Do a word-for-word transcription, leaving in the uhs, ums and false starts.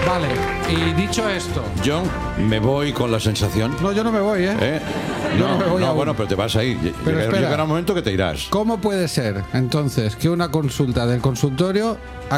Vale, y dicho esto... Yo me voy con la sensación... No, yo no me voy, ¿eh? ¿Eh? Yo No, no me voy no, aún. bueno, pero te vas ahí. Pero Llega- espera. Llegará un momento que te irás. ¿Cómo puede ser, entonces, que una consulta del consultorio